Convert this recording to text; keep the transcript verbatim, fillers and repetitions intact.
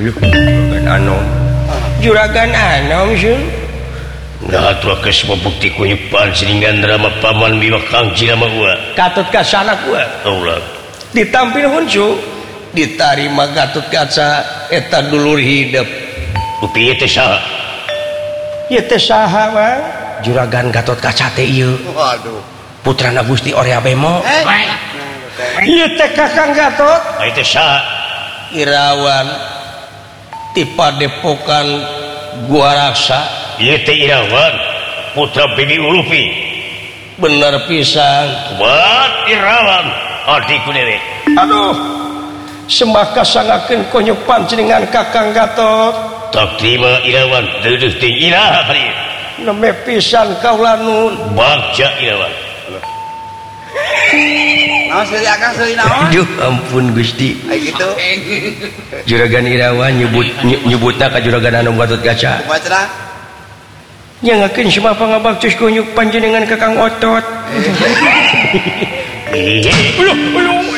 juragan anom nah atuh geus membukti kunyupan siningan drama paman biwa Kang Cilama gua Gatot Kaca anak gua Allah ditampil huncu ditarima Gatot Kaca eta dulur hidup upi teh saha ieu teh saha Bang juragan Gatot Kaca teh ieu waduh putrana Gusti Orya Bemo ieu teh Kakang Gatot ai teh saha Irawan ti Padepokan Gua Raksa ieu teh Irawan putra Bibi Ulupi bener pisan buat Irawan adiku dewe aduh sembah kasangakeun konyuk pancingan Kakang Gatot tak terima Irawan deudeuh ting iraha kali neme pisan kaula nun bagja Irawan naon seuli akang seuli naon aduh ampun Gusti ai kitu juragan Irawan nyebut nyebutna ka juragan Anom Gatot Kaca kumaha cenah nyangakeun semua pangabaktus konyuk panjenengan Kakang Otot Hehehe.